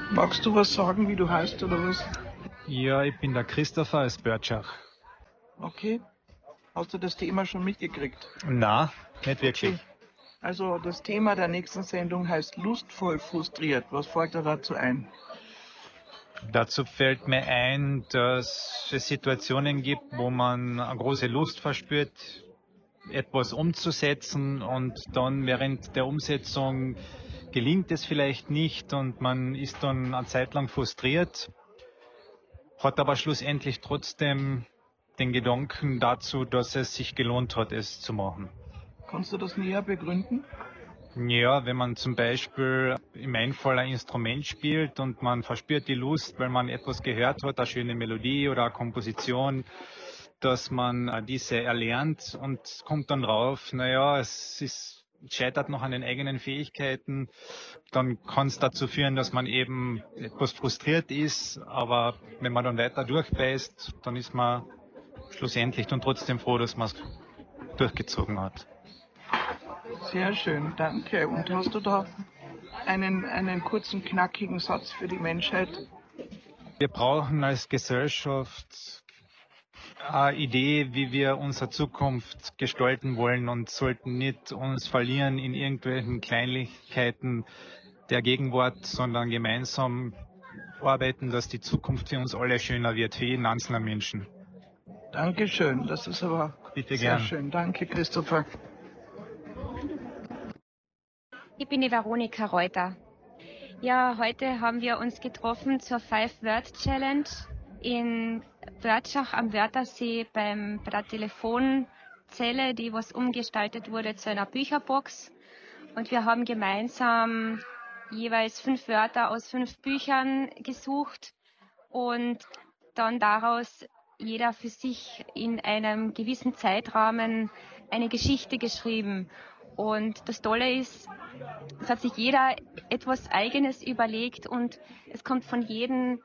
Magst du was sagen, wie du heißt oder was? Ja, ich bin der Christopher aus Börtschach. Okay. Hast du das Thema schon mitgekriegt? Na, nicht wirklich. Okay. Also das Thema der nächsten Sendung heißt lustvoll frustriert. Was fällt dir dazu ein? Dazu fällt mir ein, dass es Situationen gibt, wo man eine große Lust verspürt, etwas umzusetzen und dann während der Umsetzung gelingt es vielleicht nicht und man ist dann eine Zeit lang frustriert, hat aber schlussendlich trotzdem den Gedanken dazu, dass es sich gelohnt hat, es zu machen. Kannst du das näher begründen? Ja, wenn man zum Beispiel im Einfall ein Instrument spielt und man verspürt die Lust, weil man etwas gehört hat, eine schöne Melodie oder eine Komposition, dass man diese erlernt und kommt dann drauf, naja, scheitert noch an den eigenen Fähigkeiten, dann kann es dazu führen, dass man eben etwas frustriert ist, aber wenn man dann weiter durchbeißt, dann ist man schlussendlich dann trotzdem froh, dass man es durchgezogen hat. Sehr schön, danke. Und hast du da einen kurzen, knackigen Satz für die Menschheit? Wir brauchen als Gesellschaft eine Idee, wie wir unsere Zukunft gestalten wollen und sollten nicht uns verlieren in irgendwelchen Kleinigkeiten der Gegenwart, sondern gemeinsam arbeiten, dass die Zukunft für uns alle schöner wird, für jeden einzelnen Menschen. Dankeschön, das ist aber Bitte sehr gern. schön. Danke, Christopher. Ich bin die Veronika Reuter. Ja, heute haben wir uns getroffen zur Five-Word-Challenge in Wörtschach am Wörthersee bei der Telefonzelle, die was umgestaltet wurde zu einer Bücherbox. Und wir haben gemeinsam jeweils 5 Wörter aus 5 Büchern gesucht und dann daraus jeder für sich in einem gewissen Zeitrahmen eine Geschichte geschrieben. Und das Tolle ist, es hat sich jeder etwas Eigenes überlegt und es kommt von jedem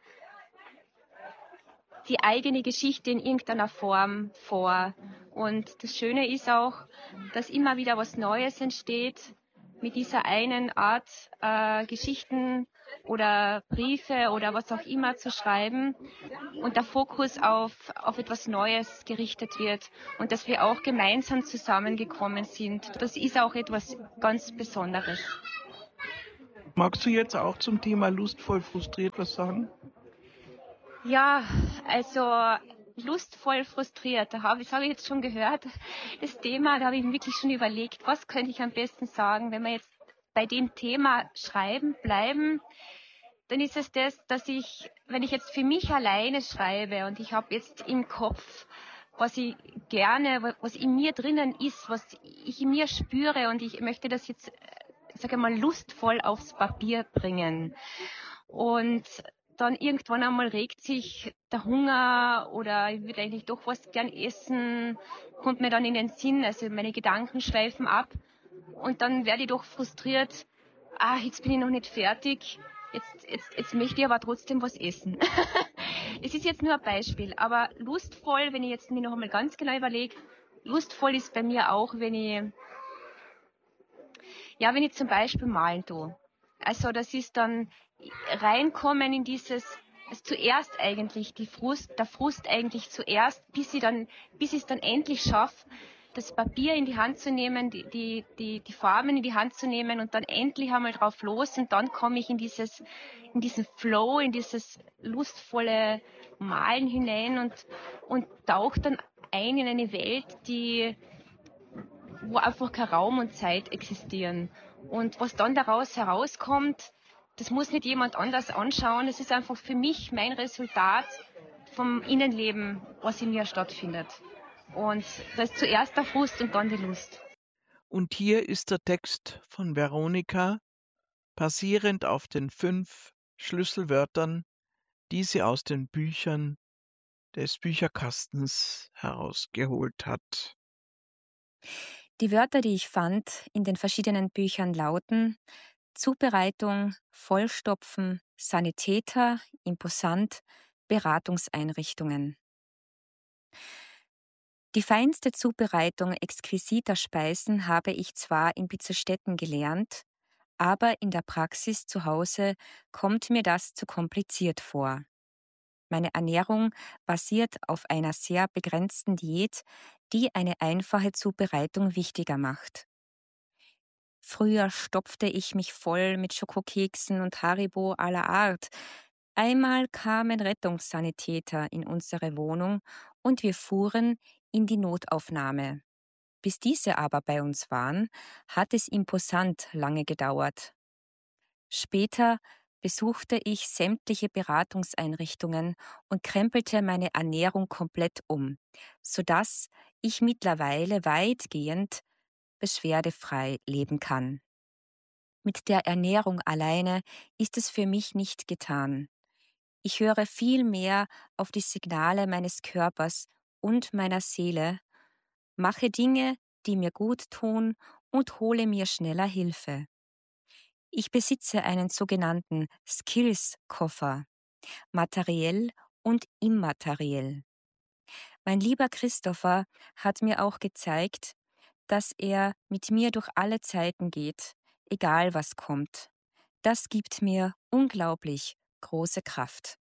die eigene Geschichte in irgendeiner Form vor. Und das Schöne ist auch, dass immer wieder was Neues entsteht mit dieser einen Art, Geschichten oder Briefe oder was auch immer zu schreiben und der Fokus auf etwas Neues gerichtet wird und dass wir auch gemeinsam zusammengekommen sind. Das ist auch etwas ganz Besonderes. Magst du jetzt auch zum Thema lustvoll frustriert was sagen? Ja, also lustvoll frustriert, das habe ich jetzt schon gehört, das Thema, da habe ich mir wirklich schon überlegt, was könnte ich am besten sagen, wenn wir jetzt bei dem Thema schreiben bleiben, dann ist es das, dass wenn ich jetzt für mich alleine schreibe und ich habe jetzt im Kopf, was ich gerne, was in mir drinnen ist, was ich in mir spüre und ich möchte das jetzt, sage mal, lustvoll aufs Papier bringen. Und dann irgendwann einmal regt sich der Hunger oder ich würde eigentlich doch was gern essen, kommt mir dann in den Sinn, also meine Gedanken schweifen ab und dann werde ich doch frustriert, jetzt bin ich noch nicht fertig, jetzt möchte ich aber trotzdem was essen. Es ist jetzt nur ein Beispiel, aber lustvoll, wenn ich jetzt mir noch einmal ganz genau überlege, lustvoll ist bei mir auch, wenn ich zum Beispiel malen tue. Also das ist dann reinkommen in dieses, also zuerst eigentlich der Frust eigentlich zuerst, bis ich es dann endlich schaffe, das Papier in die Hand zu nehmen, die Farben in die Hand zu nehmen und dann endlich einmal drauf los und dann komme ich in diesen Flow, in dieses lustvolle Malen hinein und tauche dann ein in eine Welt, wo einfach kein Raum und Zeit existieren. Und was dann daraus herauskommt, das muss nicht jemand anders anschauen. Es ist einfach für mich mein Resultat vom Innenleben, was in mir stattfindet. Und da ist zuerst der Frust und dann die Lust. Und hier ist der Text von Veronika, basierend auf den 5 Schlüsselwörtern, die sie aus den Büchern des Bücherkastens herausgeholt hat. Die Wörter, die ich fand in den verschiedenen Büchern lauten Zubereitung, Vollstopfen, Sanitäter, imposant, Beratungseinrichtungen. Die feinste Zubereitung exquisiter Speisen habe ich zwar in Bizerstetten gelernt, aber in der Praxis zu Hause kommt mir das zu kompliziert vor. Meine Ernährung basiert auf einer sehr begrenzten Diät, die eine einfache Zubereitung wichtiger macht. Früher stopfte ich mich voll mit Schokokeksen und Haribo aller Art. Einmal kamen Rettungssanitäter in unsere Wohnung und wir fuhren in die Notaufnahme. Bis diese aber bei uns waren, hat es imposant lange gedauert. Später besuchte ich sämtliche Beratungseinrichtungen und krempelte meine Ernährung komplett um, sodass ich mittlerweile weitgehend beschwerdefrei leben kann. Mit der Ernährung alleine ist es für mich nicht getan. Ich höre viel mehr auf die Signale meines Körpers und meiner Seele, mache Dinge, die mir gut tun und hole mir schneller Hilfe. Ich besitze einen sogenannten Skills-Koffer, materiell und immateriell. Mein lieber Christopher hat mir auch gezeigt, dass er mit mir durch alle Zeiten geht, egal was kommt. Das gibt mir unglaublich große Kraft.